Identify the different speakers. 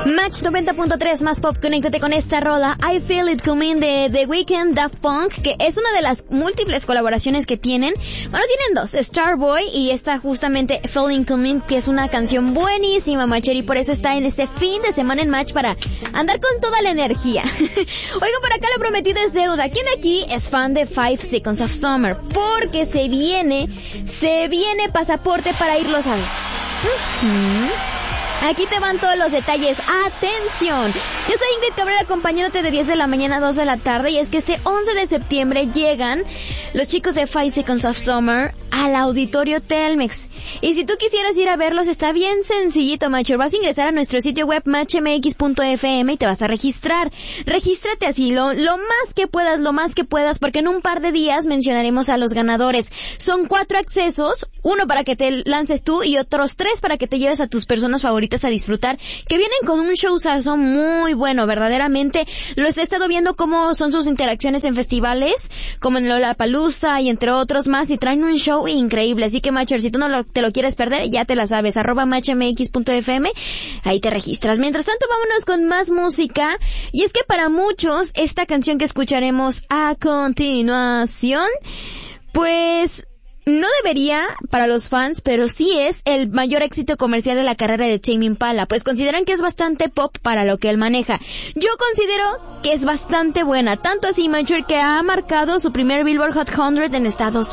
Speaker 1: Match 90.3 más pop, conéctate con esta rola I Feel It Coming de The Weeknd, Daft Punk, que es una de las múltiples colaboraciones que tienen. Bueno, tienen dos, Starboy y esta justamente Feeling Coming, que es una canción buenísima, Matcher, y por eso está en este fin de semana en Match para andar con toda la energía. Oigan, por acá lo prometido es deuda. ¿Quién de aquí es fan de 5 Seconds of Summer? Porque se viene pasaporte para irlos a ver. Aquí te van todos los detalles. ¡Atención! Yo soy Ingrid Cabrera acompañándote de 10 de la mañana a 2 de la tarde. Y es que este 11 de septiembre llegan los chicos de 5 Seconds of Summer al Auditorio Telmex. Y si tú quisieras ir a verlos, está bien sencillito, Macho. Vas a ingresar a nuestro sitio web matchmx.fm y te vas a registrar. Regístrate así, lo más que puedas, porque en un par de días mencionaremos a los ganadores. Son 4 accesos, uno para que te lances tú y otros 3 para que te lleves a tus personas favoritas a disfrutar, que vienen con un showzazo muy bueno, verdaderamente. Los he estado viendo cómo son sus interacciones en festivales, como en Lollapalooza y entre otros más, y traen un show increíble. Así que, Macher, si tú no te lo quieres perder, ya te la sabes, @matchmx.fm, ahí te registras. Mientras tanto, vámonos con más música, y es que para muchos, esta canción que escucharemos a continuación, pues no debería para los fans, pero sí es el mayor éxito comercial de la carrera de Tame Impala, pues consideran que es bastante pop para lo que él maneja. Yo considero que es bastante buena, tanto así, Mature, que ha marcado su primer Billboard Hot 100 en Estados Unidos.